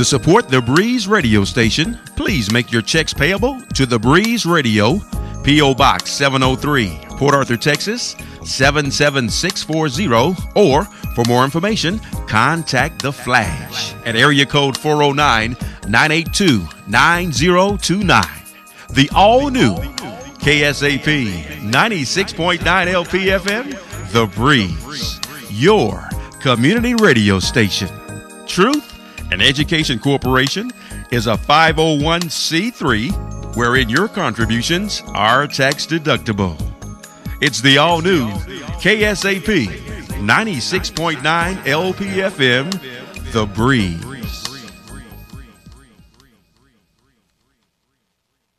To support the Breeze radio station, please make your checks payable to the Breeze Radio, P.O. Box 703, Port Arthur, Texas 77640, or for more information, contact The Flash at area code 409-982-9029. The all-new KSAP 96.9 LPFM, The Breeze, your community radio station. Truth and Education Corporation is a 501c3 wherein your contributions are tax deductible. It's the all-new KSAP 96.9 LPFM, The Breeze.